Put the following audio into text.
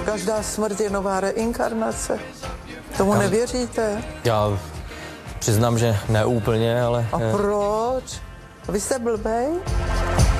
každá smrt je nová reinkarnace. Tomu nevěříte? Já přiznám, že ne úplně, ale... A proč? Vy jste blbej?